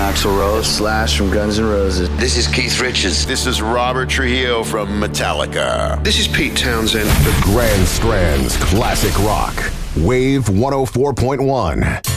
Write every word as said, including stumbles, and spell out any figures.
Axl Rose. Slash from Guns N' Roses. This is Keith Richards. This is Robert Trujillo from Metallica. This is Pete Townsend. Grand Strand's classic rock. Wave one oh four point one.